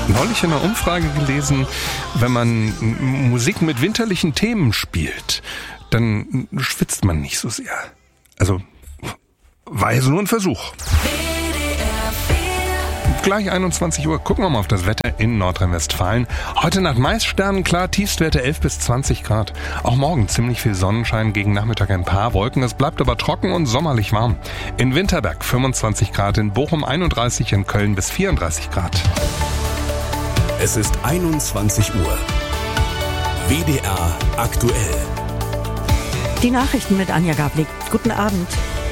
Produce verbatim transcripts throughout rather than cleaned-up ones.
Neulich in einer Umfrage gelesen, wenn man Musik mit winterlichen Themen spielt, dann schwitzt man nicht so sehr. Also, war ja so nur ein Versuch. Gleich einundzwanzig Uhr, gucken wir mal auf das Wetter in Nordrhein-Westfalen. Heute Nacht meist sternenklar, Tiefstwerte elf bis zwanzig Grad. Auch morgen ziemlich viel Sonnenschein, gegen Nachmittag ein paar Wolken. Es bleibt aber trocken und sommerlich warm. In Winterberg fünfundzwanzig Grad, in Bochum einunddreißig, in Köln bis vierunddreißig Grad. Es ist einundzwanzig Uhr. W D R aktuell. Die Nachrichten mit Anja Gablik. Guten Abend.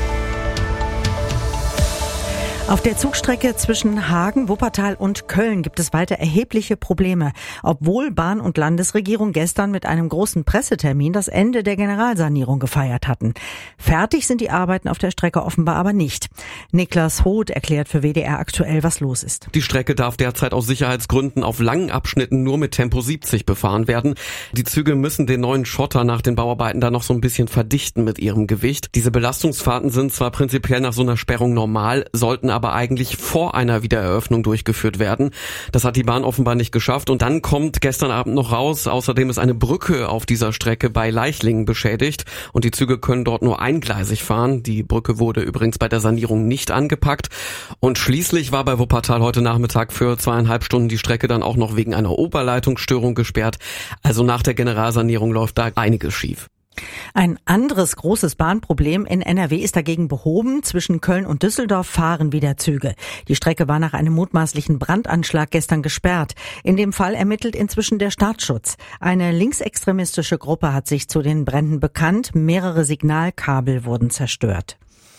Auf der Zugstrecke zwischen Hagen, Wuppertal und Köln gibt es weiter erhebliche Probleme, obwohl Bahn- und Landesregierung gestern mit einem großen Pressetermin das Ende der Generalsanierung gefeiert hatten. Fertig sind die Arbeiten auf der Strecke offenbar aber nicht. Niklas Hoth erklärt für W D R aktuell, was los ist. Die Strecke darf derzeit aus Sicherheitsgründen auf langen Abschnitten nur mit Tempo siebzig befahren werden. Die Züge müssen den neuen Schotter nach den Bauarbeiten da noch so ein bisschen verdichten mit ihrem Gewicht. Diese Belastungsfahrten sind zwar prinzipiell nach so einer Sperrung normal, sollten aber aber eigentlich vor einer Wiedereröffnung durchgeführt werden. Das hat die Bahn offenbar nicht geschafft. Und dann kommt gestern Abend noch raus, außerdem ist eine Brücke auf dieser Strecke bei Leichlingen beschädigt und die Züge können dort nur eingleisig fahren. Die Brücke wurde übrigens bei der Sanierung nicht angepackt. Und schließlich war bei Wuppertal heute Nachmittag für zweieinhalb Stunden die Strecke dann auch noch wegen einer Oberleitungsstörung gesperrt. Also nach der Generalsanierung läuft da einiges schief. Ein anderes großes Bahnproblem in N R W ist dagegen behoben. Zwischen Köln und Düsseldorf fahren wieder Züge. Die Strecke war nach einem mutmaßlichen Brandanschlag gestern gesperrt. In dem Fall ermittelt inzwischen der Staatsschutz. Eine linksextremistische Gruppe hat sich zu den Bränden bekannt. Mehrere Signalkabel wurden zerstört.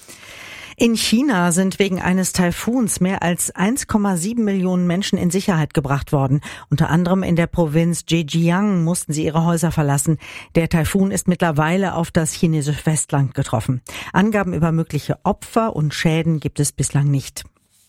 In China sind wegen eines Taifuns mehr als eins Komma sieben Millionen Menschen in Sicherheit gebracht worden. Unter anderem in der Provinz Zhejiang mussten sie ihre Häuser verlassen. Der Taifun ist mittlerweile auf das chinesische Festland getroffen. Angaben über mögliche Opfer und Schäden gibt es bislang nicht.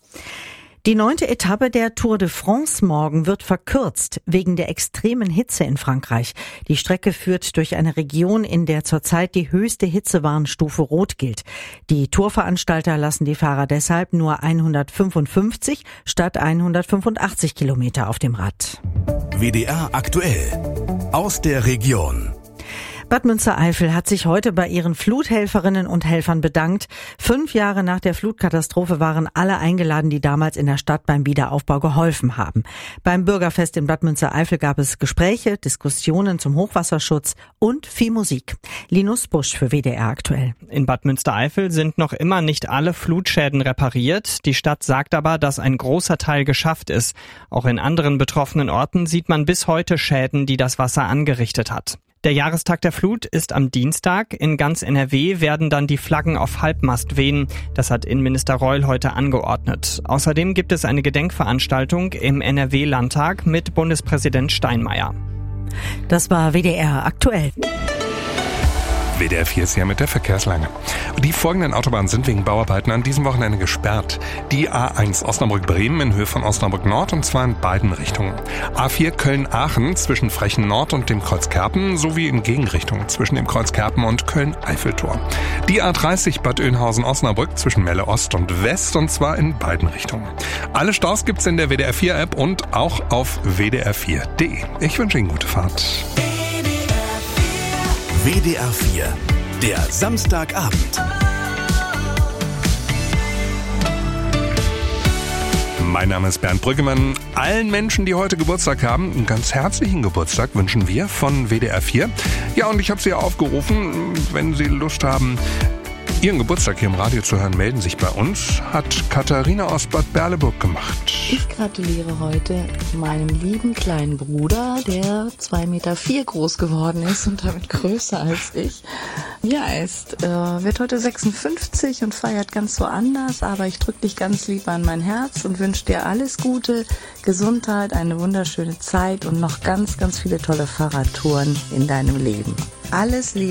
Die neunte Etappe der Tour de France morgen wird verkürzt wegen der extremen Hitze in Frankreich. Die Strecke führt durch eine Region, in der zurzeit die höchste Hitzewarnstufe Rot gilt. Die Tourveranstalter lassen die Fahrer deshalb nur hundertfünfundfünfzig statt hundertfünfundachtzig Kilometer auf dem Rad. W D R aktuell aus der Region. Bad Münstereifel hat sich heute bei ihren Fluthelferinnen und Helfern bedankt. Fünf Jahre nach der Flutkatastrophe waren alle eingeladen, die damals in der Stadt beim Wiederaufbau geholfen haben. Beim Bürgerfest in Bad Münstereifel gab es Gespräche, Diskussionen zum Hochwasserschutz und viel Musik. Linus Busch für W D R aktuell. In Bad Münstereifel sind noch immer nicht alle Flutschäden repariert. Die Stadt sagt aber, dass ein großer Teil geschafft ist. Auch in anderen betroffenen Orten sieht man bis heute Schäden, die das Wasser angerichtet hat. Der Jahrestag der Flut ist am Dienstag. In ganz N R W werden dann die Flaggen auf Halbmast wehen. Das hat Innenminister Reul heute angeordnet. Außerdem gibt es eine Gedenkveranstaltung im N R W-Landtag mit Bundespräsident Steinmeier. Das war W D R aktuell. W D R vier ist hier mit der Verkehrslage. Die folgenden Autobahnen sind wegen Bauarbeiten an diesem Wochenende gesperrt. Die A eins Osnabrück-Bremen in Höhe von Osnabrück Nord und zwar in beiden Richtungen. A vier Köln-Aachen zwischen Frechen Nord und dem Kreuz Kerpen sowie in Gegenrichtung zwischen dem Kreuz Kerpen und Köln-Eiffeltor. Die A dreißig Bad Oeynhausen-Osnabrück zwischen Melle Ost und West und zwar in beiden Richtungen. Alle Staus gibt's in der W D R vier App und auch auf w d r vier punkt d e. Ich wünsche Ihnen gute Fahrt. W D R vier, der Samstagabend. Mein Name ist Bernd Brüggemann. Allen Menschen, die heute Geburtstag haben, einen ganz herzlichen Geburtstag wünschen wir von W D R vier. Ja, und ich habe Sie aufgerufen, wenn Sie Lust haben, Ihren Geburtstag hier im Radio zu hören, melden sich bei uns. Hat Katharina aus Bad Berleburg gemacht. Ich gratuliere heute meinem lieben kleinen Bruder, der zwei Meter vier groß geworden ist und damit größer als ich. Ja, er ist, äh, wird heute sechsundfünfzig und feiert ganz so anders, aber ich drücke dich ganz lieb an mein Herz und wünsche dir alles Gute, Gesundheit, eine wunderschöne Zeit und noch ganz, ganz viele tolle Fahrradtouren in deinem Leben. Alles Liebe.